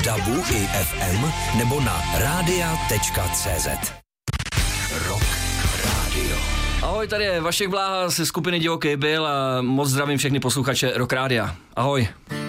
DABu i FM nebo na radia.cz. Rock Radio. Ahoj, tady je Vašek Bláha ze skupiny Divoký Bill a moc zdravím všechny posluchače Rock Rádia. Ahoj.